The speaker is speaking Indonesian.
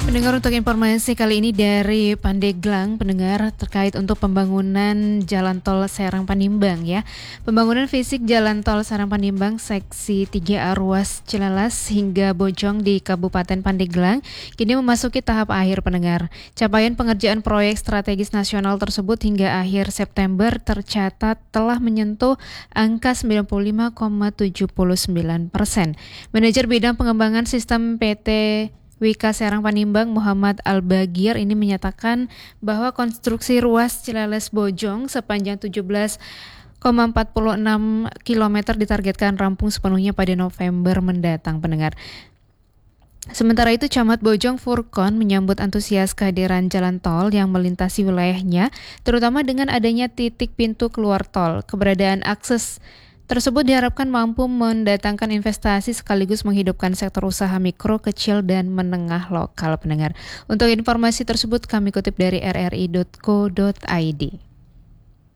Pendengar, untuk informasi kali ini dari Pandeglang, pendengar, terkait untuk pembangunan Jalan Tol Serang Panimbang ya. Pembangunan fisik Jalan Tol Serang Panimbang seksi 3A ruas Cilalas hingga Bojong di Kabupaten Pandeglang kini memasuki tahap akhir, pendengar. Capaian pengerjaan proyek strategis nasional tersebut hingga akhir September tercatat telah menyentuh angka 95,79%. Manajer Bidang Pengembangan Sistem PT Wika Serang Panimbang Muhammad Al-Bagir ini menyatakan bahwa konstruksi ruas Cilalas Bojong sepanjang 17,46 km ditargetkan rampung sepenuhnya pada November mendatang, pendengar. Sementara itu, Camat Bojong Furkon menyambut antusias kehadiran jalan tol yang melintasi wilayahnya, terutama dengan adanya titik pintu keluar tol. Keberadaan akses tersebut diharapkan mampu mendatangkan investasi sekaligus menghidupkan sektor usaha mikro, kecil, dan menengah lokal, pendengar. Untuk informasi tersebut kami kutip dari rri.co.id.